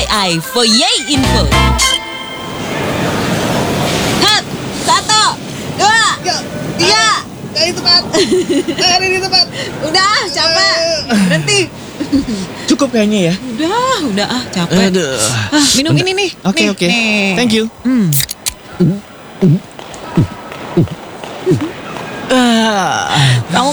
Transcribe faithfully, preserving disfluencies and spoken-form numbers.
I for Yay Info. Hat, satu, dua, tiga. Gak di tempat. Gak di tempat. Udah, capek. Berhenti. Cukup kayaknya ya. Udah, udah ah, capek. Aduh. Ah, minum Bentar. ini nih. Oke, Nih, oke. nih. Thank you. Hmm. Ah. Kamu